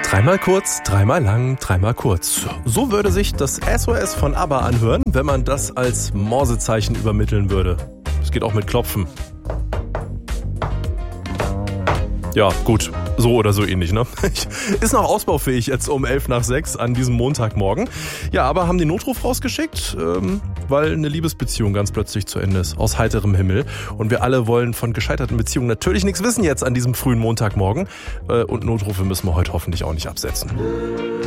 Dreimal kurz, dreimal lang, dreimal kurz. So würde sich das SOS von ABBA anhören, wenn man das als Morsezeichen übermitteln würde. Es geht auch mit Klopfen. Ja, gut. So oder so ähnlich, ne? Ist noch ausbaufähig jetzt um 5:11 an diesem Montagmorgen. Ja, aber haben den Notruf rausgeschickt, weil eine Liebesbeziehung ganz plötzlich zu Ende ist. Aus heiterem Himmel. Und wir alle wollen von gescheiterten Beziehungen natürlich nichts wissen jetzt an diesem frühen Montagmorgen. Und Notrufe müssen wir heute hoffentlich auch nicht absetzen.